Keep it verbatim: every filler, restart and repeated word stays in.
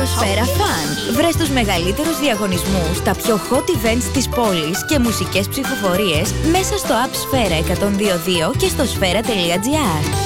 Σφαίρα Fun. Βρες τους μεγαλύτερους διαγωνισμούς, τα πιο hot events της πόλης και μουσικές ψηφοφορίες μέσα στο app Σφαίρα εκατόν δύο δύο και στο σφαίρα τελεία τζι άρ.